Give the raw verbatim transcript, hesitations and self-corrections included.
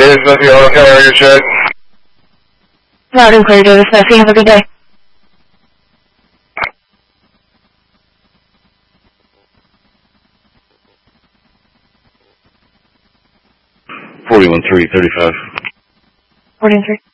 Davis Murphy, Auto Carrier check. Loud and clear, Davis Murphy. Have a good day. forty-one three thirty-five. forty-one three.